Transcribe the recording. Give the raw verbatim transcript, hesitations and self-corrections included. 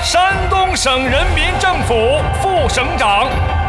山东省人民政府副省长。